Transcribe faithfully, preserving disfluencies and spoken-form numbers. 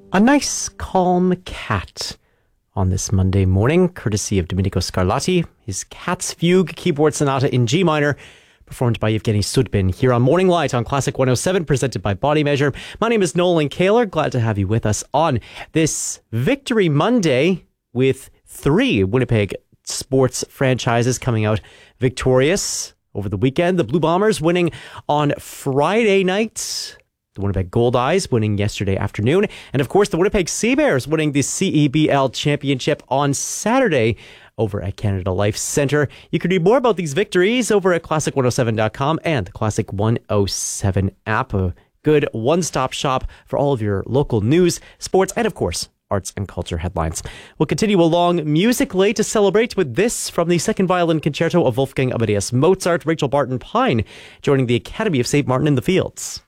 A nice, calm cat on this Monday morning, courtesy of Domenico Scarlatti. His Cat's Fugue keyboard sonata in G minor, performed by Yevgeny Sudbin here on Morning Light on Classic one oh seven, presented by Body Measure. My name is Nolan Kaler. Glad to have you with us on this Victory Monday with three Winnipeg sports franchises coming out victorious over the weekend. The Blue Bombers winning on Friday night. The Winnipeg Goldeyes winning yesterday afternoon. And of course, the Winnipeg Sea Bears winning the C E B L Championship on Saturday over at Canada Life Centre. You can read more about these victories over at classic one oh seven dot com and the Classic one oh seven app. A good one-stop shop for all of your local news, sports, and of course, arts and culture headlines. We'll continue along musically to celebrate with this from the Second Violin Concerto of Wolfgang Amadeus Mozart. Rachel Barton Pine joining the Academy of Saint Martin in the Fields.